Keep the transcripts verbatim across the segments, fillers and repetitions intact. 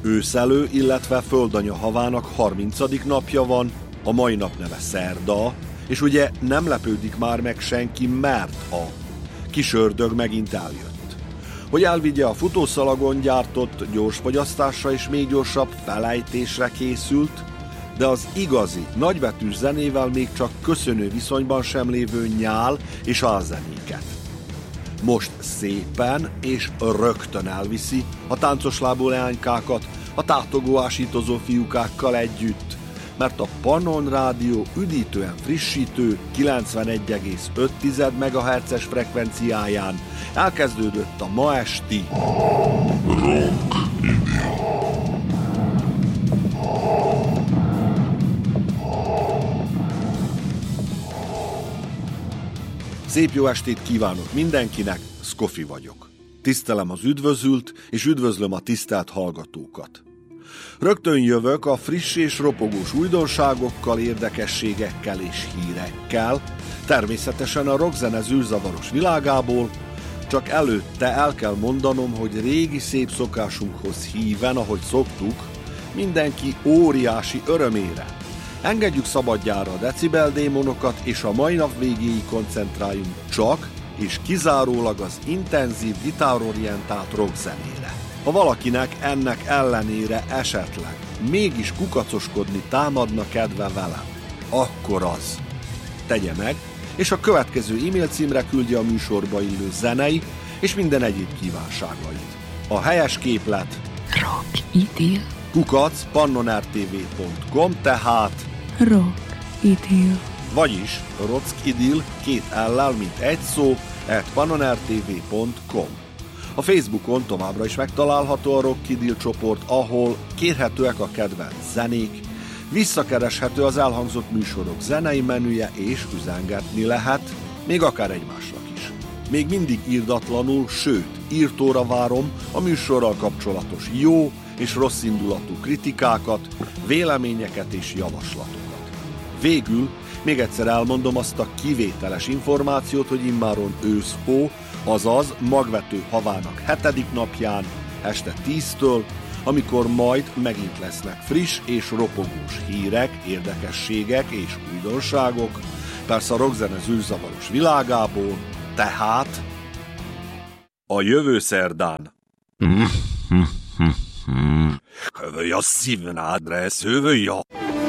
Őszelő, illetve földanya havának harmincadik napja van, a mai nap neve szerda, és ugye nem lepődik már meg senki, mert a kis ördög megint eljött. Hogy elvigye a futószalagon gyártott gyorsfogyasztásra és még gyorsabb felejtésre készült, de az igazi, nagybetűs zenével még csak köszönő viszonyban sem lévő nyál és álzenéket. Most szépen és rögtön elviszi a táncoslábú leánykákat a tátogó ásítozó fiúkákkal együtt, mert a Pannon Rádió üdítően frissítő kilencvenegy egész öt megahertzes frekvenciáján elkezdődött a ma esti Rock Idea. Szép jó estét kívánok mindenkinek, Szkofi vagyok. Tisztelem az üdvözült, és üdvözlöm a tisztelt hallgatókat. Rögtön jövök a friss és ropogós újdonságokkal, érdekességekkel és hírekkel, természetesen a rockzene zűrzavaros világából, csak előtte el kell mondanom, hogy régi szép szokásunkhoz híven, ahogy szoktuk, mindenki óriási örömére. Engedjük szabadjára a decibeldémonokat, és a mai nap végéig koncentráljunk csak és kizárólag az intenzív gitárorientált rockzenére. Ha valakinek ennek ellenére esetleg mégis kukacoskodni támadna kedve velem, akkor az tegye meg, és a következő e-mail címre küldje a műsorba illő zenei és minden egyéb kívánságait. A helyes képlet rockidil kukac pannonrtv pont com, tehát rockidil, vagyis rockidil két L-lel, mint egy szó, at pannonrtv pont com. A Facebookon továbbra is megtalálható a Rockidil csoport, ahol kérhetőek a kedvenc zenék, visszakereshető az elhangzott műsorok zenei menüje, és üzengetni lehet, még akár egymásnak is. Még mindig irdatlanul, sőt, írtóra várom a műsorral kapcsolatos jó és rossz indulatú kritikákat, véleményeket és javaslatokat. Végül még egyszer elmondom azt a kivételes információt, hogy immáron őszhó, azaz magvető havának hetedik napján, este tíztől, amikor majd megint lesznek friss és ropogós hírek, érdekességek és újdonságok, persze a rockzene zűrzavaros világából, tehát a jövő szerdán. Hövöja szívnádre, hövöja!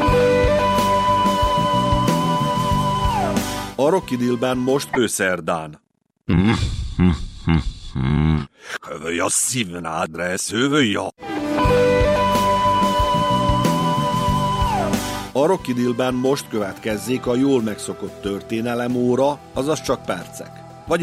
A Rockidilben most őszerdán. Hövöja szívnádre, hövöja! A Rockidilben most következzék a jól megszokott történelemóra, azaz csak percek.